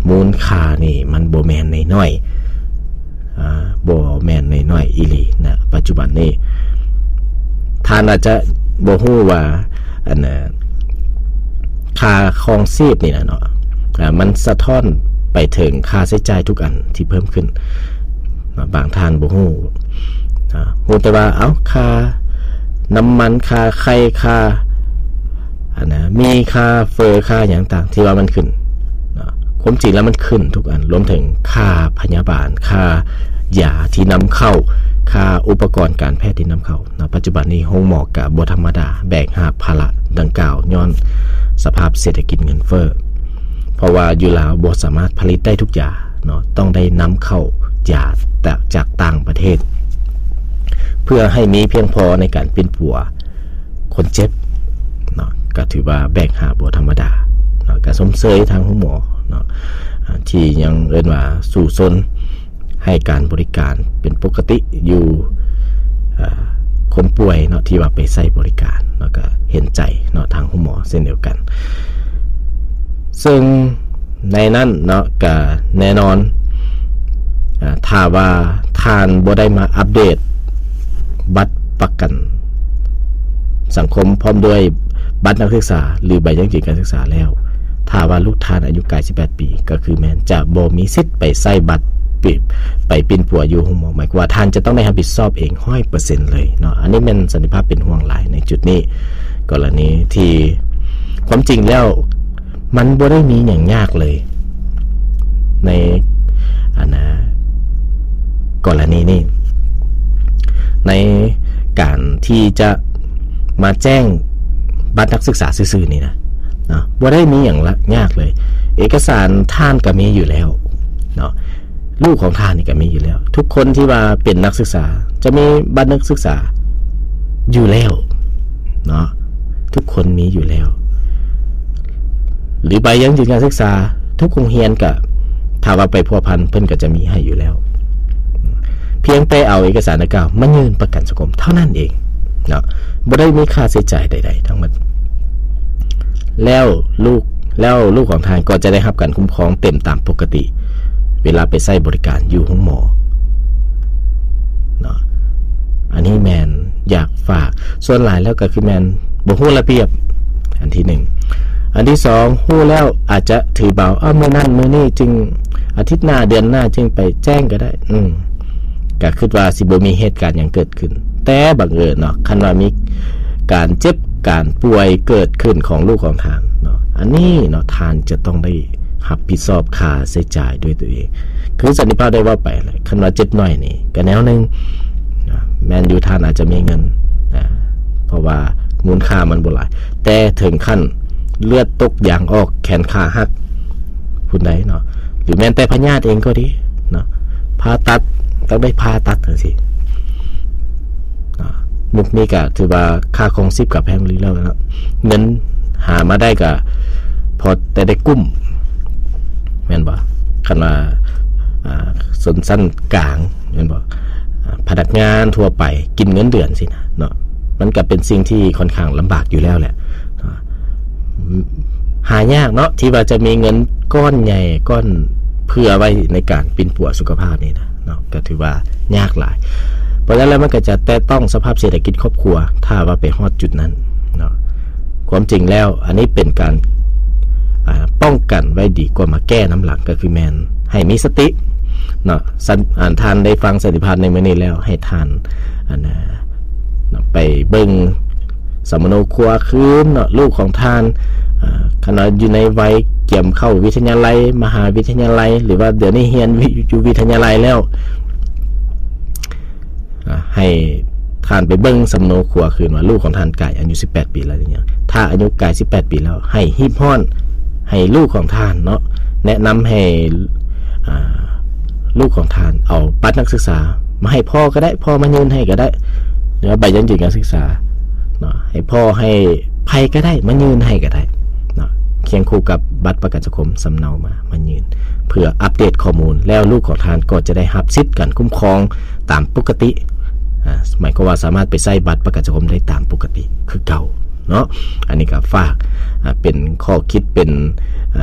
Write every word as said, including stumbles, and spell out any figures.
มูลค่านี่มันบ่แม่นน้อยๆอ่าบ่แม่นน้อยๆอีหลีนะปัจจุบันนี้ท่านอาจจะบ่ฮู้ว่าอันน่ะค่าครองชีพนี่นะเนาะอ่ามันสะท้อนไปถึงค่าใช้จ่ายทุกอันที่เพิ่มขึ้นบางท่านบ่ฮู้อ่าฮู้แต่ว่าเอ้าค่าน้ำมันค่าไข่ค่าอันนะมีค่าเฟอร์ค่าอย่างต่างที่ว่ามันขึ้นนะความจริงแล้วมันขึ้นทุกอันรวมถึงค่าพยาบาลค่ายาที่นำเข้าค่าอุปกรณ์การแพทย์ที่นำเข้านะปัจจุบันนี้โรงหมอก็บ่ธรรมดาแบกหาบภาระดังกล่าวย้อนสภาพเศรษฐกิจเงินเฟ้อเพราะว่าอยู่ลาวบ่สามารถผลิตได้ทุกอย่างเนาะต้องได้นำเข้ายาจากต่างประเทศเพื่อให้มีเพียงพอในการเป็นปัวคนเจ็บเนาะก็ถือว่าแบกหาบ่ธรรมดาเนาะก็สมเสยทางโรงหมอเนาะที่ยังเอิ้นว่าสู่ซนให้การบริการเป็นปกติอยู่คนป่วยเนาะที่ว่าไปใช้บริการเนาะก็เห็นใจเนาะทางคุณหมอเช่นเดียวกันซึ่งในนั้นเนาะก็แน่นอนถ้าว่าทานบ่ได้มาอัปเดตบัตรประกันสังคมพร้อมด้วยบัตรนักศึกษาหรือใบยังชีพการศึกษาแล้วถ้าว่าลูกทานอายุเกินสิบแปดปีก็คือแม้นจะบ่มีสิทธิ์ไปใช้บัตรไปเป็นปัวอยู่ห้องหมอหมายความว่าท่านจะต้องได้รับผิดชอบเอง ร้อยเปอร์เซ็นต์ เลยเนาะอันนี้เป็นสันติภาพเป็นห่วงหลายในจุดนี้กรณีที่ความจริงแล้วมันบ่ได้มีอย่างยากเลยในอันนะกรณีนี้ในการที่จะมาแจ้งบัตรนักศึกษาซื่อๆนี่นะเนาะบ่ได้มีอย่างยากเลยเอกสารท่านก็มีอยู่แล้วเนาะลูกของท่านนี่ก็มีอยู่แล้วทุกคนที่ว่าเป็นนักศึกษาจะมีบัตรนักศึกษาอยู่แล้วเนาะทุกคนมีอยู่แล้วหรือใบยังยืนการศึกษาทุกโรงเรียนก็ถ้าว่าไปพัวพันเพิ่นก็จะมีให้อยู่แล้วเพียงแต่เอาเอกสารดังกล่าวมายื่นประกันสังคมเท่านั้นเองเนาะบ่ได้มีค่าใช้จ่ายใดๆทั้งหมดแล้วลูกแล้วลูกของท่านก็จะได้รับการคุ้มครองเต็มตามปกติเวลาไปใช้บริการอยู่ห้องหมอเนาะอันนี้แมนอยากฝากส่วนหลายแล้วก็คือแมนบ่ฮู้ระเบียบอันที่หนึ่งอันที่สองฮู้แล้วอาจจะถือเบาอ้าวมื้อนั้นมื้อนี้จึงอาทิตย์หน้าเดือนหน้าจึงไปแจ้งก็ได้อืมก็คิดว่าสิบ่มีเหตุการณ์หยังเกิดขึ้นแต่บังเอิญเนาะคันว่ามีการเจ็บการป่วยเกิดขึ้นของลูกของท่านเนาะอันนี้เนาะท่านจะต้องได้รับผิดชอบค่าใช้จ่ายด้วยตัวเองคือสันนิษฐานได้ว่าไปเลยคันว่าเจ็บน้อยนี่ก็แนวนึงแมนยูท่านอาจจะมีเงินนะเพราะว่ามูลค่ามันบ่หลายแต่ถึงขั้นเลือดตกยางออกแขนขาหักผู้ใดเนาะหรือแม้แต่พยาธิเองก็ดีเนาะผ่าตัดต้องได้ผ่าตัดจังซี่มุกนี้ก็ถือว่าค่าครองชีพกับแพงลีแล้วนะเงินหามาได้ก็พอแต่ได้กุ้มแม่นบ่คันว่าอ่าสนสั้นกลางแม่นบ่พนักงานทั่วไปกินเงินเดือนสินะเนาะมันก็เป็นสิ่งที่ค่อนข้างลำบากอยู่แล้วแหละหายากเนาะที่ว่าจะมีเงินก้อนใหญ่ก้อนเพื่อไว้ในการปิ่นปัวสุขภาพนี่นะเนาะก็ถือว่ายากหลายเพราะฉะนั้นแล้วมันก็จะแต่ต้องสภาพเศรษฐกิจครอบครัวถ้าว่าไปฮอดจุดนั้นเนาะความจริงแล้วอันนี้เป็นการป้องกันไว้ดีกว่ามาแก้น้ำหลังก็คือแมนให้มีสติเนาะอ่านทานได้ฟังสันติภาพในมื้อนี้แล้วให้ทานอันนะไปเบิ่งสมโนครัวคืนเนาะลูกของทานขณะอยู่ในวัยเกี่ยมเข้าวิทยาลัยมหาวิทยาลัยหรือว่าเดี๋ยวนี้เรียนอยู่วิทยาลัยแล้วให้ทานไปเบิ่งสมโนครัวคืนว่าลูกของทานกายอายุสิบแปดปีแล้วเนี่ยถ้าอายุกายสิบแปดปีแล้วให้ฮีบฮ้อนให้ลูกของท่านเนาะแนะนำให้ลูกของท่านเอาบัตรนักศึกษามาให้พ่อก็ได้พ่อมายื่นให้ก็ได้หรือใบยังยืนการศึกษาเนาะให้พ่อให้ไผก็ได้มายื่นให้ก็ได้เนาะเคียงคู่กับบัตรประกันสังคมสำเนามามายื่นเพื่ออัปเดตข้อมูลแล้วลูกของท่านก็จะได้รับสิทธิ์การคุ้มครองตามปกติอ่าหมายความว่าสามารถไปใช้บัตรประกันสังคมได้ตามปกติคือเก่าเนาะอันนี้ก็ฝากเป็นข้อคิดเป็น